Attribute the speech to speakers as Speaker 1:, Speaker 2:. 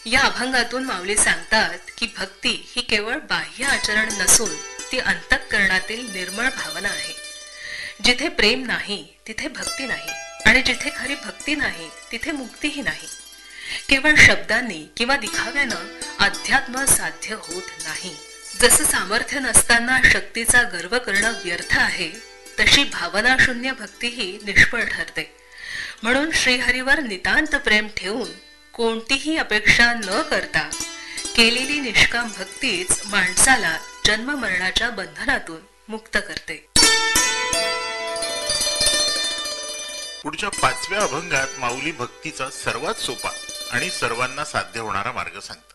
Speaker 1: या अभंगातून माऊली सांगतात की भक्ती ही केवळ बाह्य आचरण नसून ती अंतःकरणातील निर्मळ भावना आहे. जिथे प्रेम नाही तिथे भक्ती नाही, आणि जिथे खरी भक्ती नाही तिथे मुक्तीही नाही. केवळ शब्दांनी किंवा दिखाव्यानं अध्यात्म साध्य होत नाही. जसं सामर्थ्य नसताना शक्तीचा गर्व करणं व्यर्थ आहे, तशी भावनाशून्य भक्तीही निष्फळ ठरते. म्हणून श्रीहरीवर नितांत प्रेम ठेवून कोणतीही अपेक्षा न करता केलेली निष्काम भक्तीच माणसाला जन्म मरणाच्या बंधनातून मुक्त करते.
Speaker 2: पुढच्या 5व्या अभंगात माऊली भक्तीचा सर्वात सोपा आणि सर्वांना साध्य होणारा मार्ग सांगतात.